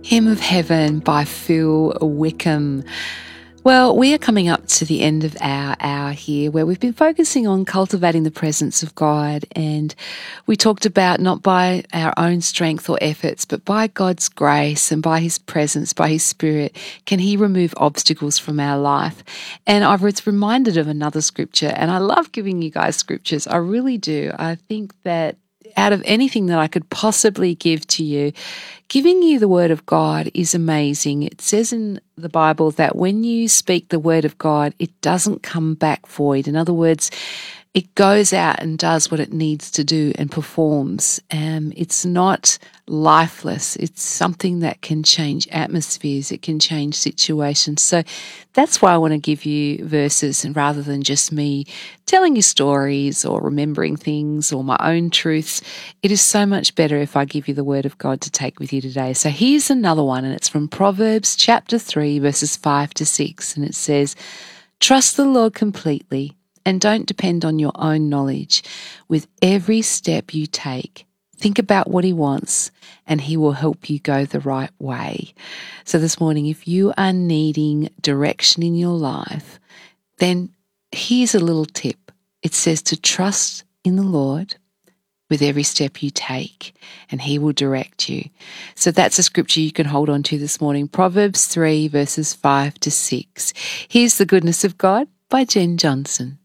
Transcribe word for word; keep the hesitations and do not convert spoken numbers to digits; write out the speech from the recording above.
Hymn of Heaven by Phil Wickham. Well, we are coming up to the end of our hour here where we've been focusing on cultivating the presence of God, and we talked about not by our own strength or efforts, but by God's grace and by His presence, by His Spirit, can He remove obstacles from our life. And I was reminded of another scripture, and I love giving you guys scriptures. I really do. I think that out of anything that I could possibly give to you, giving you the Word of God is amazing. It says in the Bible that when you speak the Word of God, it doesn't come back void. In other words, it goes out and does what it needs to do and performs. Um, it's not lifeless. It's something that can change atmospheres. It can change situations. So that's why I want to give you verses, and rather than just me telling you stories or remembering things or my own truths, it is so much better if I give you the Word of God to take with you today. So here's another one, and it's from Proverbs chapter three, verses five to six, and it says, "Trust the Lord completely, and don't depend on your own knowledge. With every step you take, think about what He wants, and He will help you go the right way." So this morning, if you are needing direction in your life, then here's a little tip. It says to trust in the Lord with every step you take, and He will direct you. So that's a scripture you can hold on to this morning. Proverbs three, verses five to six. Here's the Goodness of God by Jen Johnson.